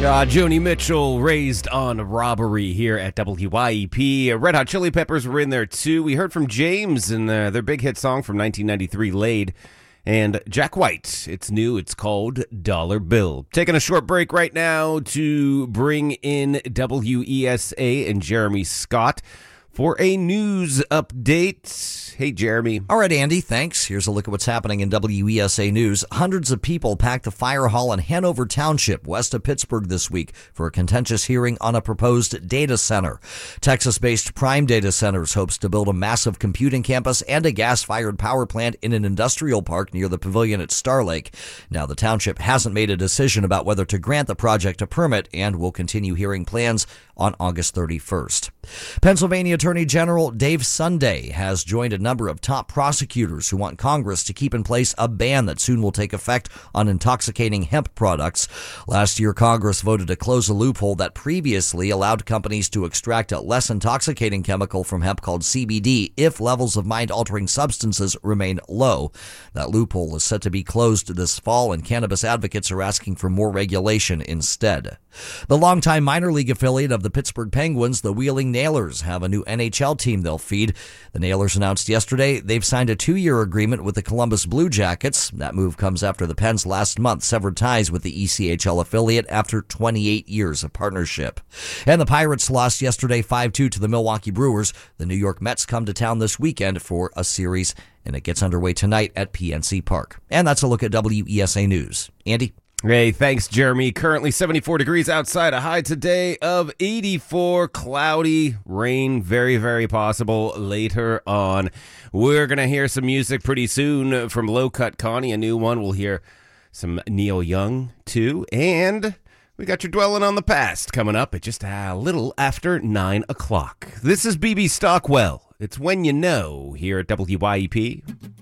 Joni Mitchell, Raised on Robbery here at WYEP. Red Hot Chili Peppers were in there too. We heard from James and their big hit song from 1993, Laid. And Jack White, it's new, it's called Dollar Bill. Taking a short break right now to bring in WESA and Jeremy Scott for a news update. Hey, Jeremy. All right, Andy, thanks. Here's a look at what's happening in WESA News. Hundreds of people packed the fire hall in Hanover Township, west of Pittsburgh, this week for a contentious hearing on a proposed data center. Texas-based Prime Data Centers hopes to build a massive computing campus and a gas-fired power plant in an industrial park near the pavilion at Star Lake. Now, the township hasn't made a decision about whether to grant the project a permit and will continue hearing plans on August 31st. Pennsylvania Attorney General Dave Sunday has joined a number of top prosecutors who want Congress to keep in place a ban that soon will take effect on intoxicating hemp products. Last year, Congress voted to close a loophole that previously allowed companies to extract a less intoxicating chemical from hemp called CBD if levels of mind-altering substances remain low. That loophole is set to be closed this fall, and cannabis advocates are asking for more regulation instead. The longtime minor league affiliate of the Pittsburgh Penguins, the Wheeling Nailers, have a new NHL team they'll feed. The Nailers announced yesterday they've signed a 2-year agreement with the Columbus Blue Jackets. That move comes after the Pens last month severed ties with the ECHL affiliate after 28 years of partnership. And the Pirates lost yesterday 5-2 to the Milwaukee Brewers. The New York Mets come to town this weekend for a series, and it gets underway tonight at PNC Park. And that's a look at WESA News. Andy? Hey, thanks, Jeremy. Currently 74 degrees outside, a high today of 84, cloudy, rain, very, very possible later on. We're going to hear some music pretty soon from Low Cut Connie, a new one. We'll hear some Neil Young, too. And we got your Dwelling on the Past coming up at just a little after 9 o'clock. This is BB Stockwell. It's When You Know here at WYEP.